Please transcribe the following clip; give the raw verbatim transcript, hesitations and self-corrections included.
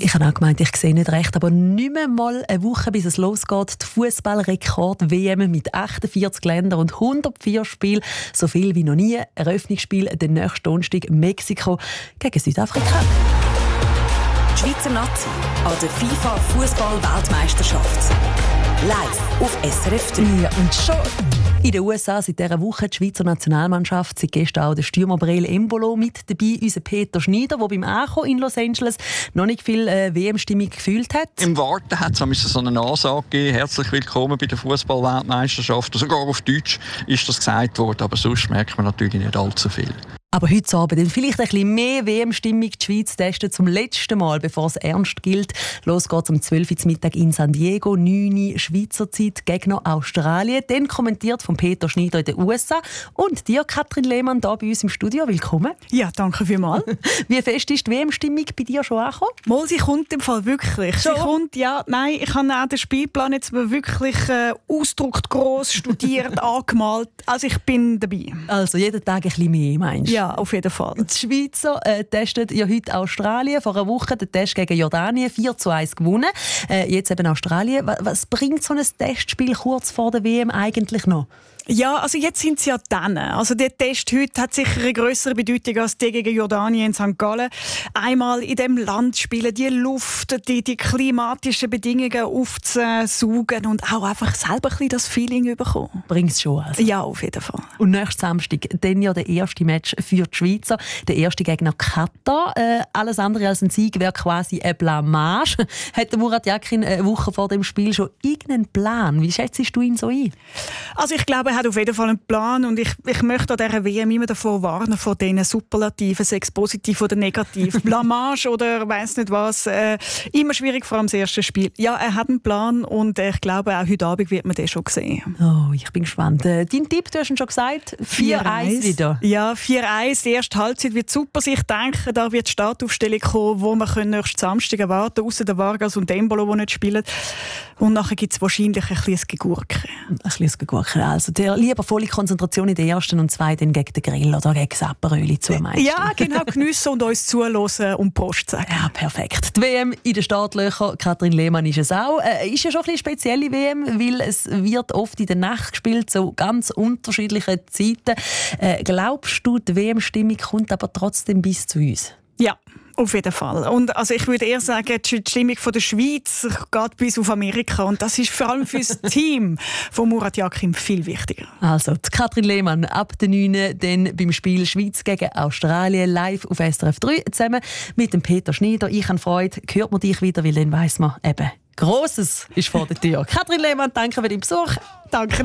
Ich habe auch gemeint, ich sehe nicht recht, aber nicht mehr mal eine Woche, bis es losgeht. Die Fußballrekord-W M mit achtundvierzig Ländern und hundertvier Spielen. So viel wie noch nie. Eröffnungsspiel den nächsten Donnerstag Mexiko gegen Südafrika. Die Schweizer Nazi an der FIFA-Fußball-Weltmeisterschaft. Live auf S R F drei. Ja, und schon in den U S A seit dieser Woche die Schweizer Nationalmannschaft. Seit gestern auch der Stürmer Breel Embolo mit dabei. Unser Peter Schneider, der beim Ankommen in Los Angeles noch nicht viel äh, W M-Stimmung gefühlt hat. Im Warten hat es so eine Ansage gegeben. Herzlich willkommen bei der Fußball-Weltmeisterschaft. Sogar auf Deutsch ist das gesagt worden, aber sonst merkt man natürlich nicht allzu viel. Aber heute Abend dann vielleicht ein bisschen mehr W M-Stimmung. Die Schweiz testet zum letzten Mal, bevor es ernst gilt. Los geht's um zwölf Uhr Mittag in San Diego, neun Uhr Schweizer Zeit, Gegner Australien. Dann kommentiert von Peter Schneider in den U S A. Und dir, Katrin Lehmann, hier bei uns im Studio. Willkommen. Ja, danke vielmals. Wie fest ist die W M-Stimmung bei dir schon angekommen? Mal, sie kommt im Fall wirklich. Schon? Sie kommt, ja, nein, ich habe auch den Spielplan jetzt wirklich äh, ausgedruckt, gross, studiert, angemalt. Also ich bin dabei. Also jeden Tag ein bisschen mehr, meinst du? Ja, auf jeden Fall. Die Schweizer äh, testen ja heute Australien. Vor einer Woche den Test gegen Jordanien vier zu eins gewonnen. Äh, jetzt eben Australien. Was, was bringt so ein Testspiel kurz vor der W M eigentlich noch? Ja, also jetzt sind sie ja dann. Also der Test heute hat sicher eine grössere Bedeutung als der gegen Jordanien in Sankt Gallen. Einmal in dem Land spielen, die Luft, die, die klimatischen Bedingungen aufzusaugen und auch einfach selber ein bisschen das Feeling bekommen. Bringt es schon also. Ja, auf jeden Fall. Und nächsten Samstag dann ja der erste Match für die Schweizer. Der erste Gegner Katar. Äh, alles andere als ein Sieg wäre quasi eine Blamage. Hat Murat Yakin eine Woche vor dem Spiel schon irgendeinen Plan? Wie schätzt du ihn so ein? Also ich glaube, er hat auf jeden Fall einen Plan und ich, ich möchte an dieser W M immer davor warnen, vor diesen Superlativen, sechs positiv oder negativ, Blamage oder weiss nicht was. Äh, immer schwierig, vor allem das erste Spiel. Ja, er hat einen Plan und ich glaube, auch heute Abend wird man den schon sehen. Oh, ich bin gespannt. Äh, dein Tipp, du hast ihn schon gesagt, vier eins wieder. Ja, vier eins, die erste Halbzeit wird super. Ich denke, da wird die Startaufstellung kommen, wo wir nächsten Samstag erwarten können, ausser der Vargas und Embolo, die nicht spielen. Und nachher gibt es wahrscheinlich ein bisschen Gegurke. Ein bisschen Gegurke, also der lieber volle Konzentration in der ersten und zwei dann gegen den Grill oder gegen das Apperöli zu meistern. Ja, genau, geniessen und uns zuhören und Prost sagen. Ja, perfekt. Die W M in den Startlöchern, Katrin Lehmann ist es auch. Äh, ist ja schon ein bisschen spezielle W M, weil es wird oft in der Nacht gespielt, zu ganz unterschiedlichen Zeiten. Äh, glaubst du, die W M-Stimmung kommt aber trotzdem bis zu uns? Ja. Auf jeden Fall. Und also ich würde eher sagen, die Stimmung von der Schweiz geht bis auf Amerika. Und das ist vor allem für das Team von Murat Yakin viel wichtiger. Also, die Katrin Lehmann ab der neun dann beim Spiel Schweiz gegen Australien live auf S R F drei zusammen mit dem Peter Schneider. Ich habe Freude, hört man dich wieder, weil dann weiss man eben, Grosses ist vor der Tür. Katrin Lehmann, danke für deinen Besuch. Danke.